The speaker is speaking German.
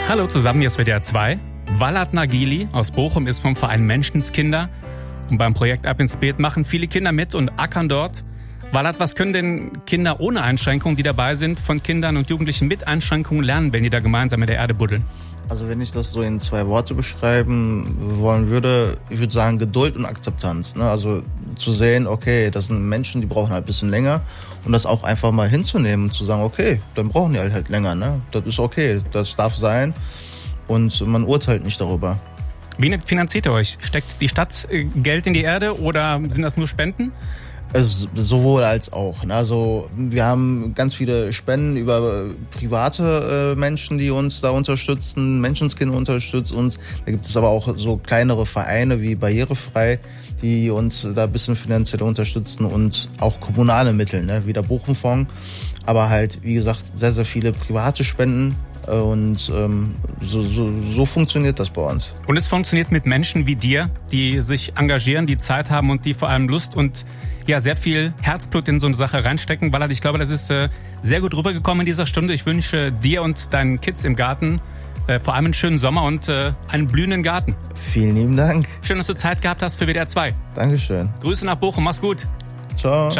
Hallo zusammen, hier ist WDR 2. Walad Nagili aus Bochum ist vom Verein Menschenskinder. Und beim Projekt Ab ins Beet machen viele Kinder mit und ackern dort. Walad, was können denn Kinder ohne Einschränkungen, die dabei sind, von Kindern und Jugendlichen mit Einschränkungen lernen, wenn die da gemeinsam in der Erde buddeln? Also wenn ich das so in 2 Worte beschreiben wollen würde, ich würde sagen Geduld und Akzeptanz. Ne? Also zu sehen, okay, das sind Menschen, die brauchen halt ein bisschen länger. Und das auch einfach mal hinzunehmen und zu sagen, okay, dann brauchen die halt länger. Ne? Das ist okay, das darf sein. Und man urteilt nicht darüber. Wie finanziert ihr euch? Steckt die Stadt Geld in die Erde oder sind das nur Spenden? Also sowohl als auch. Also wir haben ganz viele Spenden über private Menschen, die uns da unterstützen. Menschenskinder unterstützt uns. Da gibt es aber auch so kleinere Vereine wie Barrierefrei, die uns da ein bisschen finanziell unterstützen und auch kommunale Mittel, ne, wie der Bochum-Fonds. Aber halt, wie gesagt, sehr, sehr viele private Spenden. Und so funktioniert das bei uns. Und es funktioniert mit Menschen wie dir, die sich engagieren, die Zeit haben und die vor allem Lust und ja sehr viel Herzblut in so eine Sache reinstecken. Walad, ich glaube, das ist sehr gut rübergekommen in dieser Stunde. Ich wünsche dir und deinen Kids im Garten vor allem einen schönen Sommer und einen blühenden Garten. Vielen lieben Dank. Schön, dass du Zeit gehabt hast für WDR 2. Dankeschön. Grüße nach Bochum, mach's gut. Ciao.